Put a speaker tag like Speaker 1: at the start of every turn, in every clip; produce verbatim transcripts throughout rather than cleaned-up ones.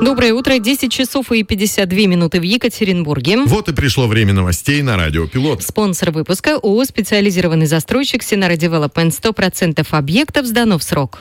Speaker 1: Доброе утро. десять часов и пятьдесят две минуты в Екатеринбурге.
Speaker 2: Вот и пришло время новостей на Радио Пилот.
Speaker 1: Спонсор выпуска ООО «Специализированный застройщик Синара Девелопмент». сто процентов объектов сдано в срок.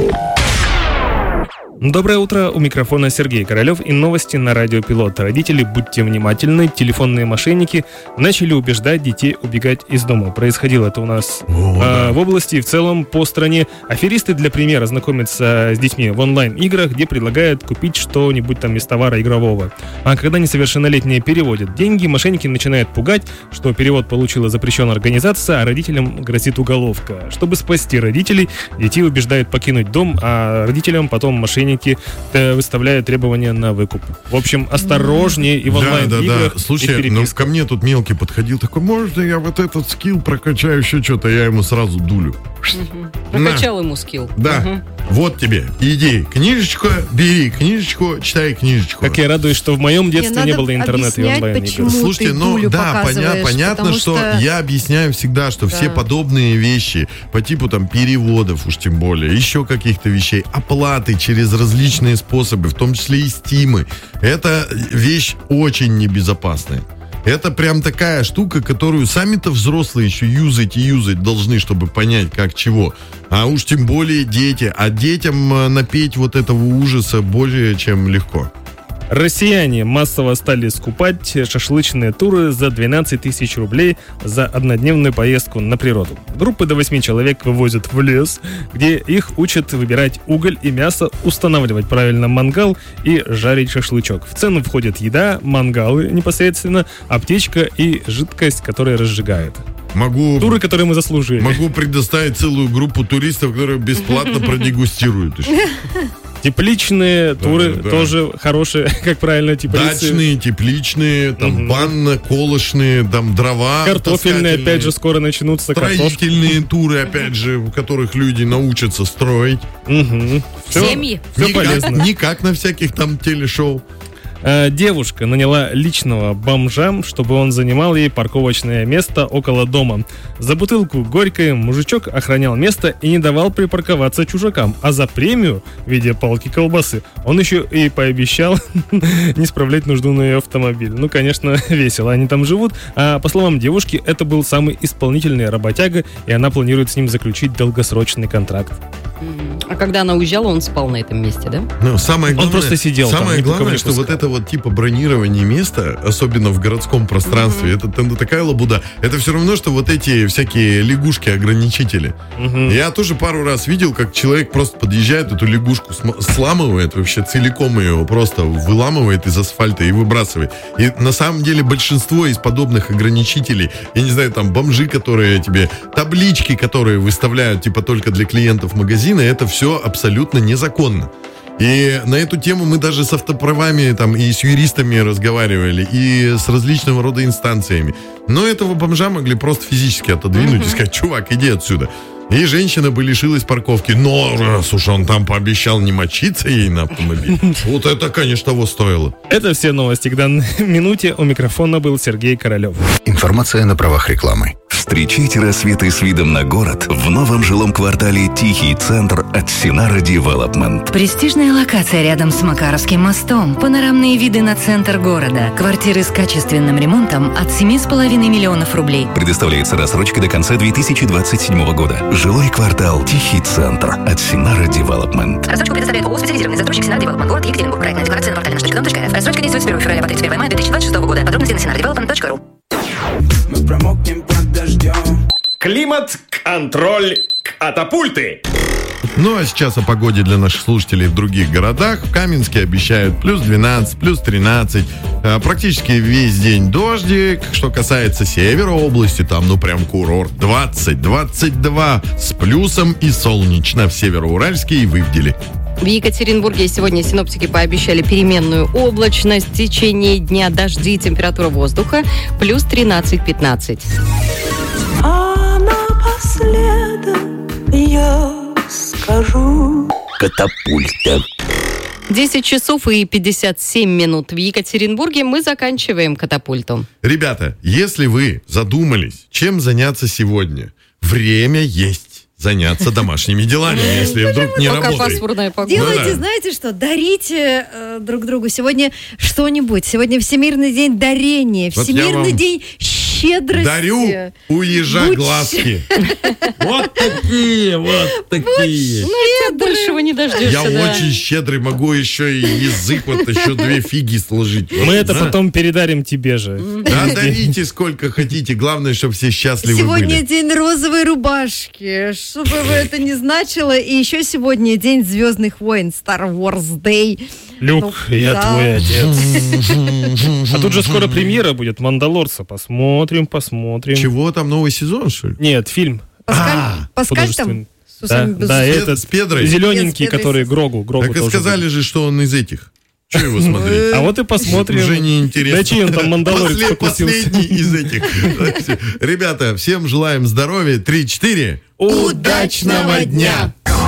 Speaker 3: Доброе утро, у микрофона Сергей Королев и новости на Радио Пилот. Родители, будьте внимательны, телефонные мошенники начали убеждать детей убегать из дома. Происходило это у нас О, а, да. в области и в целом по стране. Аферисты, для примера, знакомятся с детьми в онлайн-играх, где предлагают купить что-нибудь там из товара игрового. А когда несовершеннолетние переводят деньги, мошенники начинают пугать, что перевод получила запрещенная организация, а родителям грозит уголовка. Чтобы спасти родителей, детей убеждают покинуть дом, а родителям потом мошенники выставляют требования на выкуп. В общем, осторожнее и в онлайн-играх.
Speaker 2: Да, да, да. Слушай, ну ко мне тут мелкий подходил, такой, можно я вот этот скилл прокачаю, еще что-то, я ему сразу дулю.
Speaker 1: Угу. Прокачал ему скилл.
Speaker 2: Да. Угу. Вот тебе, иди, книжечку, бери книжечку, читай книжечку.
Speaker 3: Как я радуюсь, что в моем детстве не было интернета и онлайн-игр.
Speaker 2: Слушайте, ну да, поня- понятно, что... что я объясняю всегда, что да. все подобные вещи, по типу там переводов уж тем более, еще каких-то вещей, оплаты через различные способы, в том числе и стимы, это вещь очень небезопасная. Это прям такая штука, которую сами-то взрослые еще юзать и юзать должны, чтобы понять, как чего. А уж тем более дети. А детям напеть вот этого ужаса более чем легко.
Speaker 3: Россияне массово стали скупать шашлычные туры за двенадцать тысяч рублей за однодневную поездку на природу. Группы до восьми человек вывозят в лес, где их учат выбирать уголь и мясо, устанавливать правильно мангал и жарить шашлычок. В цену входит еда, мангалы непосредственно, аптечка и жидкость, которая разжигает.
Speaker 2: Могу,
Speaker 3: Туры, которые мы заслужили.
Speaker 2: Могу предоставить целую группу туристов, которые бесплатно продегустируют еще.
Speaker 3: Тепличные да, туры да. тоже хорошие, как правильно, теплицы.
Speaker 2: Дачные, тепличные, там угу. банно-колышные, там дрова.
Speaker 3: Картофельные, опять же, скоро начнутся.
Speaker 2: Строительные картошки. Туры, опять же, в которых люди научатся строить.
Speaker 3: Угу. Все,
Speaker 1: Семьи.
Speaker 3: Все
Speaker 2: не
Speaker 3: полезно.
Speaker 2: Как, не как на всяких там телешоу.
Speaker 3: Девушка наняла личного бомжа, чтобы он занимал ей парковочное место около дома. За бутылку горькой мужичок охранял место и не давал припарковаться чужакам. А за премию в виде палки колбасы он еще и пообещал не справлять нужду на ее автомобиль. Ну, конечно, весело, они там живут. А по словам девушки, это был самый исполнительный работяга, и она планирует с ним заключить долгосрочный контракт.
Speaker 1: А когда она уезжала, он спал на этом месте, да?
Speaker 2: Ну, самое главное,
Speaker 3: он просто сидел
Speaker 2: самое
Speaker 3: там.
Speaker 2: Главное, что вот это вот типа бронирование места, особенно в городском пространстве, mm-hmm. это, это такая лабуда. Это все равно, что вот эти всякие лягушки-ограничители. Mm-hmm. Я тоже пару раз видел, как человек просто подъезжает, эту лягушку см- сламывает, вообще целиком ее просто выламывает из асфальта и выбрасывает. И на самом деле большинство из подобных ограничителей, я не знаю, там бомжи, которые тебе, таблички, которые выставляют типа только для клиентов магазина, это все абсолютно незаконно. И на эту тему мы даже с автоправами там, и с юристами разговаривали, и с различного рода инстанциями. Но этого бомжа могли просто физически отодвинуть mm-hmm. и сказать: чувак, иди отсюда. И женщина бы лишилась парковки. Но раз уж он там пообещал не мочиться ей на автомобиль, вот это, конечно, того стоило.
Speaker 3: Это все новости к данной минуте. У микрофона был Сергей Королев.
Speaker 4: Информация на правах рекламы.
Speaker 5: Встречайте рассветы с видом на город в новом жилом квартале «Тихий центр» от Синара Девелопмент.
Speaker 6: Престижная локация рядом с Макаровским мостом. Панорамные виды на центр города. Квартиры с качественным ремонтом от семь с половиной миллионов рублей.
Speaker 5: Предоставляется рассрочка до конца две тысячи двадцать седьмого года. Жилой квартал «Тихий центр» от Синара Девелопмент.
Speaker 6: Рассрочку предоставляет ООО «Специализированный застройщик Синара Девелопмент». Город Екатеринбург. Проектная декларация на портале наш точка дом точка эф. Рассрочка действует с первого февраля по тридцать первого мая две тысячи двадцать шестого года. Подробности на синара девелопмент точка ру.
Speaker 7: Мы промокнем под дождем.
Speaker 8: Климат-контроль катапульты.
Speaker 2: Ну а сейчас о погоде для наших слушателей в других городах. В Каменске обещают плюс двенадцать, плюс тринадцать. Практически весь день дождик. Что касается севера области, там ну прям курорт. двадцать, двадцать два с плюсом и солнечно в Североуральске и в Ивделе.
Speaker 1: В Екатеринбурге сегодня синоптики пообещали переменную облачность. В течение дня дожди, температура воздуха плюс тринадцать-пятнадцать.
Speaker 9: А напоследок я скажу:
Speaker 5: Катапульта.
Speaker 1: десять часов и пятьдесят семь минут в Екатеринбурге. Мы заканчиваем катапульту.
Speaker 2: Ребята, если вы задумались, чем заняться сегодня, время есть. заняться домашними делами, если вдруг не
Speaker 1: Пока
Speaker 2: работает.
Speaker 1: пасмурная погода.
Speaker 10: Делайте,
Speaker 2: Ну да.
Speaker 10: знаете что, дарите э, друг другу сегодня что-нибудь. Сегодня Всемирный день дарения,
Speaker 2: Вот я
Speaker 10: Всемирный
Speaker 2: вам
Speaker 10: день щедрости.
Speaker 2: Дарю у ежа
Speaker 10: Будь
Speaker 2: глазки. Вот такие, вот такие.
Speaker 1: Ну, от большего не дождешься,
Speaker 2: Я
Speaker 1: да.
Speaker 2: очень щедрый, могу еще и язык, вот еще две фиги сложить.
Speaker 3: Мы это
Speaker 2: Да.
Speaker 3: потом передарим тебе же.
Speaker 2: Да, дарите сколько хотите, главное, чтобы все счастливы
Speaker 10: Сегодня
Speaker 2: были.
Speaker 10: день розовой рубашки, что бы это ни значило. И еще сегодня день Звездных войн, Star Wars Day.
Speaker 3: Люк,
Speaker 10: Ну,
Speaker 3: я
Speaker 10: да.
Speaker 3: твой отец. А тут же скоро премьера будет «Мандалорца». Посмотрим, посмотрим.
Speaker 2: Чего там, новый сезон, что ли?
Speaker 3: Нет, фильм.
Speaker 10: Паскаль, Паскаль там?
Speaker 3: художественный.
Speaker 10: с усами
Speaker 3: Да,
Speaker 10: без
Speaker 3: да,
Speaker 10: усов.
Speaker 2: Пед-
Speaker 3: этот
Speaker 2: с Педрой?
Speaker 3: зелененький,
Speaker 10: С Педрой,
Speaker 3: который
Speaker 10: с-
Speaker 3: Грогу. Грогу
Speaker 2: Так и
Speaker 3: тоже
Speaker 2: сказали
Speaker 3: будет.
Speaker 2: же, что он из этих. Что его смотреть?
Speaker 3: А вот и посмотрим.
Speaker 2: Уже неинтересно.
Speaker 3: Да чей он там Мандалорец
Speaker 2: После-
Speaker 3: покусился?
Speaker 2: Последний из этих. Ребята, всем желаем здоровья. Три-четыре.
Speaker 3: Удачного дня!